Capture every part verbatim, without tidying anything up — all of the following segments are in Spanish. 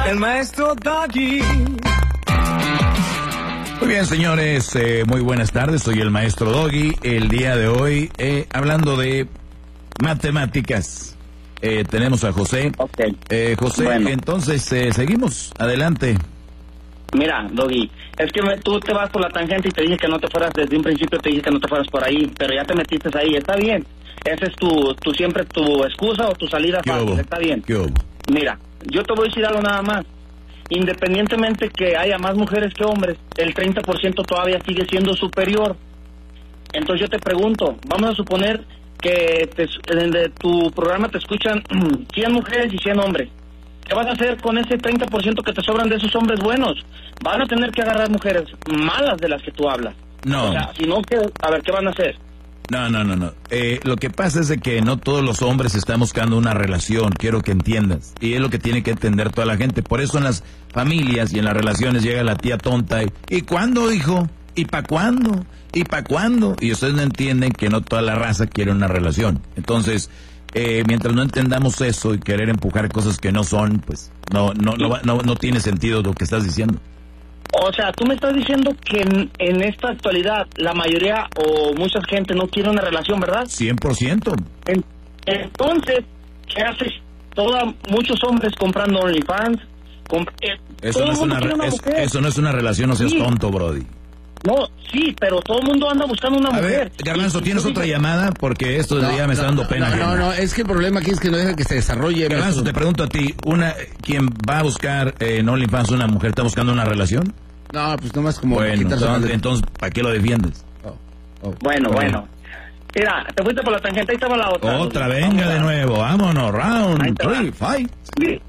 el maestro Doggy. Muy bien, señores, eh, muy buenas tardes, soy el maestro Doggy. El día de hoy, eh, hablando de matemáticas, eh, tenemos a José. Ok. Eh, José, Bueno. entonces, eh, seguimos, adelante. Mira, Doggy, es que me- tú te vas por la tangente y te dije que no te fueras, desde un principio te dije que no te fueras por ahí, pero ya te metiste ahí, está bien. Esa es tu, tu siempre tu excusa o tu salida ¿Qué fácil, hubo? está bien. ¿Qué hubo? Mira, yo te voy a decir algo nada más. Independientemente que haya más mujeres que hombres, el treinta por ciento todavía sigue siendo superior. Entonces yo te pregunto, vamos a suponer que te, de tu programa te escuchan cien mujeres y cien hombres. ¿Qué vas a hacer con ese treinta por ciento que te sobran de esos hombres buenos? Van a tener que agarrar mujeres malas de las que tú hablas. No. O sea, si no, ¿qué? A ver, ¿qué van a hacer? No, no, no, no. Eh, lo que pasa es de que no todos los hombres están buscando una relación, quiero que entiendas. Y es lo que tiene que entender toda la gente. Por eso en las familias y en las relaciones llega la tía tonta y ¿y cuándo, hijo? ¿Y para cuándo? ¿Y para cuándo? Y ustedes no entienden que no toda la raza quiere una relación. Entonces, eh, mientras no entendamos eso y querer empujar cosas que no son, pues no, no, no, va- no, no tiene sentido lo que estás diciendo. O sea, tú me estás diciendo que en, en esta actualidad la mayoría o mucha gente no quiere una relación, ¿verdad? cien por ciento. En- entonces, ¿qué haces? Toda, muchos hombres comprando OnlyFans. comp- eh, Eso todo no, el es mundo una, quiere re- es- mujer. eso no es una relación, no seas Sí. tonto, Brody. No, sí, pero todo el mundo anda buscando una A mujer. ver, Garbanzo, Y- ¿tienes y- otra llamada? Porque esto de ya me está dando pena. No, no, ajena. no, es que el problema aquí es que no deja que se desarrolle. Garbanzo, maestro. te pregunto a ti, una quien va a buscar eh, en OnlyFans una mujer, ¿está buscando una relación? No, pues nomás como Bueno, quitarse entonces, madre. entonces, ¿para qué lo defiendes? Oh, oh. Bueno, Bueno. bueno. Mira, te fuiste por la tangente, ahí estaba la otra. Otra, Vamos venga a- de nuevo, vámonos, Ahí round, te va. three, fight. Sí.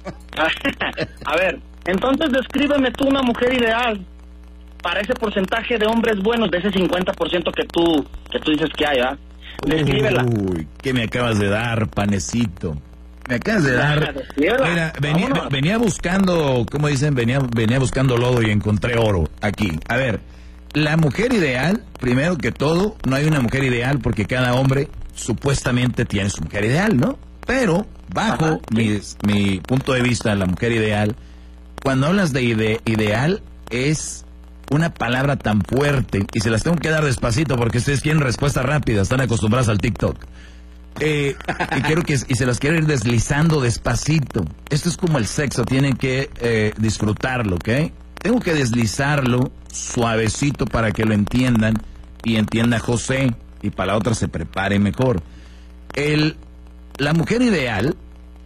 A ver, entonces descríbeme tú una mujer ideal para ese porcentaje de hombres buenos, de ese cincuenta por ciento que tú que tú dices que hay, ¿verdad? Descríbela. Uy, ¿qué me acabas de dar, panecito? Me acabas de dar. Descríbela. Mira, venía, Vámonos. venía buscando, ¿cómo dicen? Venía, venía buscando lodo y encontré oro aquí. A ver, la mujer ideal, primero que todo, no hay una mujer ideal porque cada hombre supuestamente tiene su mujer ideal, ¿no? Pero, bajo Ajá, mi, mi punto de vista, la mujer ideal, cuando hablas de ide- ideal, es una palabra tan fuerte, y se las tengo que dar despacito porque ustedes quieren respuestas rápidas, están acostumbrados al TikTok. Eh, y quiero que y se las quiero ir deslizando despacito. Esto es como el sexo, tienen que eh, disfrutarlo, ¿ok? Tengo que deslizarlo suavecito para que lo entiendan y entienda José y para la otra se prepare mejor. El, la mujer ideal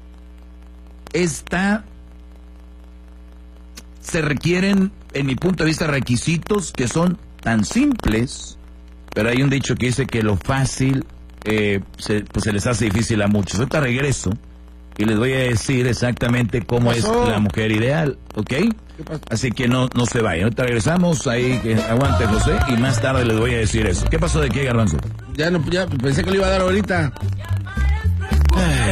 está, se requieren, en mi punto de vista, requisitos que son tan simples, pero hay un dicho que dice que lo fácil eh, se, pues se les hace difícil a muchos. Ahorita regreso y les voy a decir exactamente cómo es pasó? la mujer ideal, ¿ok? pasó? Así que no, no se vayan. Ahorita regresamos, ahí que aguante José, y más tarde les voy a decir eso. ¿Qué pasó de qué, Garbanzo? Ya no, ya pensé que lo iba a dar ahorita.